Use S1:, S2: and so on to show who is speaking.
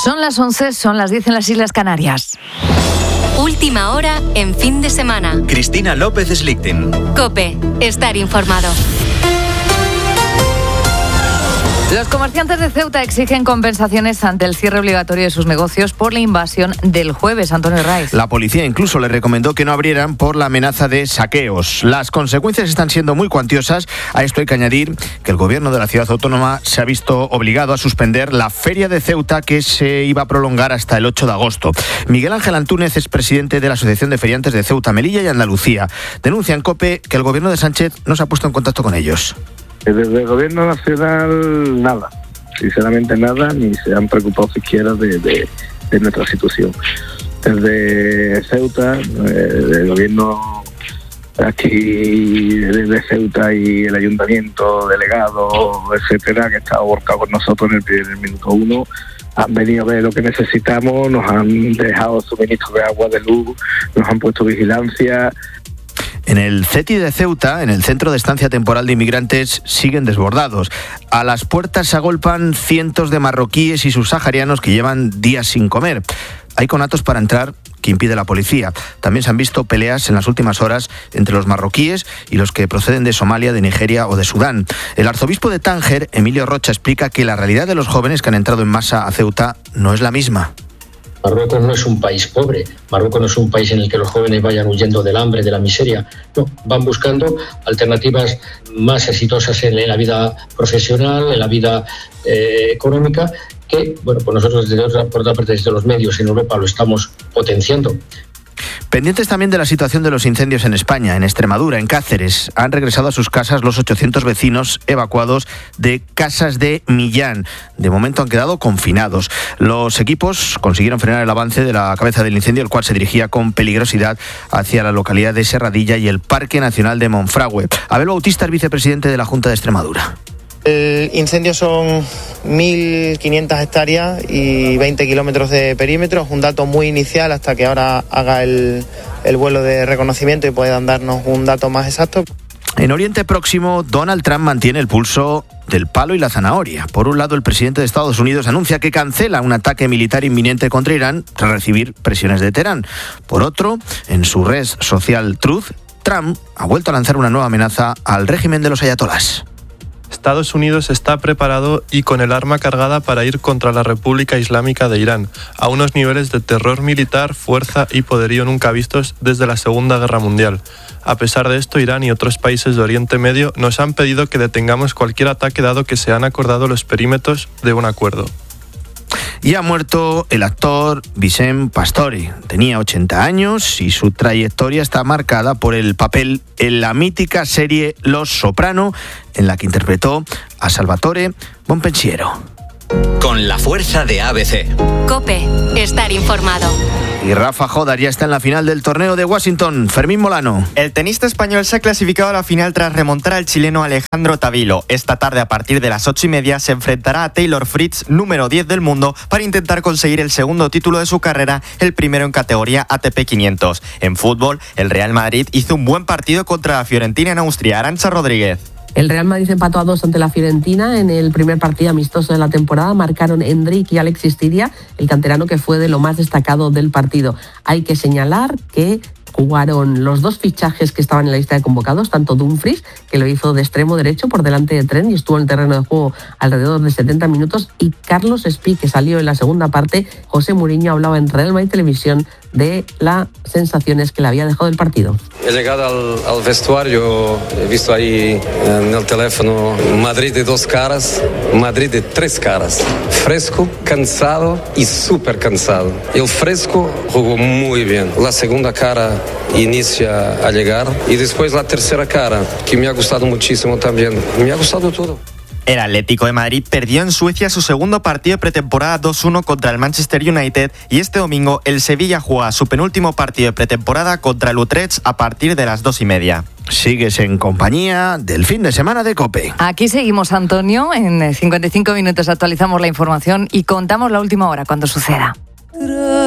S1: Son las 11, son las 10 en las Islas Canarias.
S2: Última hora en fin de semana.
S3: Cristina López Slichting.
S2: COPE. Estar informado.
S1: Los comerciantes de Ceuta exigen compensaciones ante el cierre obligatorio de sus negocios por la invasión del jueves. Antonio Raiz.
S4: La policía incluso les recomendó que no abrieran por la amenaza de saqueos. Las consecuencias están siendo muy cuantiosas. A esto hay que añadir que el gobierno de la ciudad autónoma se ha visto obligado a suspender la Feria de Ceuta, que se iba a prolongar hasta el 8 de agosto. Miguel Ángel Antúnez es presidente de la Asociación de Feriantes de Ceuta, Melilla y Andalucía. Denuncia en COPE que el gobierno de Sánchez no se ha puesto en contacto con ellos.
S5: Desde el gobierno nacional nada, sinceramente nada, ni se han preocupado siquiera de nuestra situación. Desde Ceuta, el gobierno aquí de Ceuta y el ayuntamiento, delegado, etcétera, que está volcado con nosotros en el minuto 1, han venido a ver lo que necesitamos, nos han dejado suministro de agua, de luz, nos han puesto vigilancia.
S4: En el CETI de Ceuta, en el Centro de Estancia Temporal de Inmigrantes, siguen desbordados. A las puertas se agolpan cientos de marroquíes y subsaharianos que llevan días sin comer. Hay conatos para entrar que impide la policía. También se han visto peleas en las últimas horas entre los marroquíes y los que proceden de Somalia, de Nigeria o de Sudán. El arzobispo de Tánger, Emilio Rocha, explica que la realidad de los jóvenes que han entrado en masa a Ceuta no es la misma.
S6: Marruecos no es un país pobre, Marruecos no es un país en el que los jóvenes vayan huyendo del hambre, de la miseria. No, van buscando alternativas más exitosas en la vida profesional, en la vida económica, que, bueno, pues nosotros por otra parte desde los medios en Europa lo estamos potenciando.
S4: Pendientes también de la situación de los incendios en España, en Extremadura, en Cáceres. Han regresado a sus casas los 800 vecinos evacuados de Casas de Millán. De momento han quedado confinados. Los equipos consiguieron frenar el avance de la cabeza del incendio, el cual se dirigía con peligrosidad hacia la localidad de Serradilla y el Parque Nacional de Monfragüe. Abel Bautista es vicepresidente de la Junta de Extremadura.
S7: El incendio son 1.500 hectáreas y 20 kilómetros de perímetro. Es un dato muy inicial hasta que ahora haga el vuelo de reconocimiento y puedan darnos un dato más exacto.
S4: En Oriente Próximo, Donald Trump mantiene el pulso del palo y la zanahoria. Por un lado, el presidente de Estados Unidos anuncia que cancela un ataque militar inminente contra Irán tras recibir presiones de Teherán. Por otro, en su red social Truth, Trump ha vuelto a lanzar una nueva amenaza al régimen de los ayatolás.
S8: Estados Unidos está preparado y con el arma cargada para ir contra la República Islámica de Irán, a unos niveles de terror militar, fuerza y poderío nunca vistos desde la Segunda Guerra Mundial. A pesar de esto, Irán y otros países de Oriente Medio nos han pedido que detengamos cualquier ataque dado que se han acordado los perímetros de un acuerdo.
S4: Y ha muerto el actor Vicent Pastore. Tenía 80 años y su trayectoria está marcada por el papel en la mítica serie Los Soprano, en la que interpretó a Salvatore Bonpensiero.
S3: Con la fuerza de ABC.
S2: COPE. Estar informado.
S4: Y Rafa Jodar ya está en la final del torneo de Washington. Fermín Molano.
S9: El tenista español se ha clasificado a la final tras remontar al chileno Alejandro Tavilo. Esta tarde, a partir de las 8:30, se enfrentará a Taylor Fritz, número 10 del mundo, para intentar conseguir el segundo título de su carrera, el primero en categoría ATP 500. En fútbol, el Real Madrid hizo un buen partido contra la Fiorentina en Austria. Arantxa Rodríguez.
S10: El Real Madrid empató a 2 ante la Fiorentina en el primer partido amistoso de la temporada. Marcaron Endrick y Alexis Tiria, el canterano que fue de lo más destacado del partido. Hay que señalar que jugaron los dos fichajes que estaban en la lista de convocados, tanto Dumfries, que lo hizo de extremo derecho por delante de Trent y estuvo en el terreno de juego alrededor de 70 minutos, y Carlos Espí, que salió en la segunda parte. José Mourinho hablaba en Real Madrid Televisión de las sensaciones que le había dejado el partido.
S11: He llegado al vestuario, he visto ahí en el teléfono Madrid de 2 caras, Madrid de 3 caras. Fresco, cansado y súper cansado. El fresco jugó muy bien. La segunda cara inicia a llegar y después la tercera cara, que me ha gustado muchísimo también. Me ha gustado todo.
S9: El Atlético de Madrid perdió en Suecia su segundo partido de pretemporada 2-1 contra el Manchester United, y este domingo el Sevilla juega su penúltimo partido de pretemporada contra el Utrecht a partir de las 2:30.
S4: Sigues en compañía del fin de semana de COPE.
S1: Aquí seguimos, Antonio. En 55 minutos actualizamos la información y contamos la última hora cuando suceda.